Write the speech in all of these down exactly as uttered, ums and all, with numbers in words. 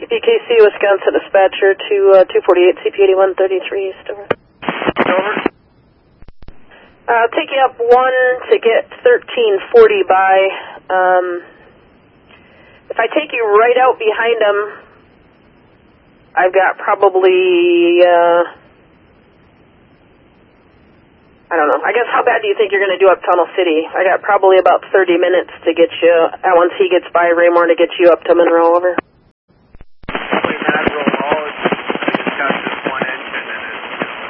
P K C, Wisconsin dispatcher to uh, two forty-eight C P eighty-one thirty-three East, over. Over. Uh, take you up one to get thirteen forty by. Um, if I take you right out behind them, I've got probably, uh, I don't know. I guess how bad do you think you're going to do up Tunnel City? I got probably about thirty minutes to get you, uh, once he gets by Raymore, to get you up to Monroe, over. Probably mad roll all. It's got just one engine in it.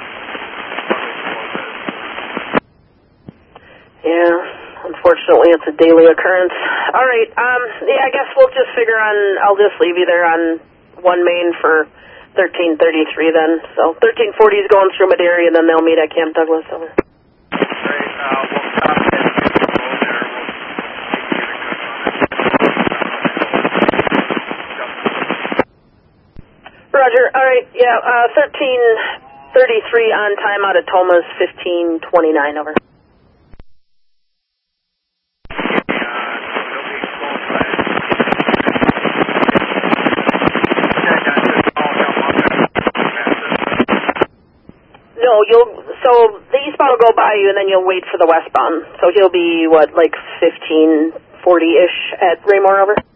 Yeah, unfortunately it's a daily occurrence. All right, um, yeah, I guess we'll just figure on, I'll just leave you there on one main for thirteen thirty-three then. So thirteen forty is going through Madera, and then they'll meet at Camp Douglas, over. Great, uh, we'll stop it. We'll go there. We'll Roger, all right, yeah, uh, thirteen thirty-three on time out of Toma's, fifteen twenty-nine, over. No, you'll, so the eastbound will go by you, and then you'll wait for the westbound. So he'll be, what, like fifteen forty-ish at Raymore, over?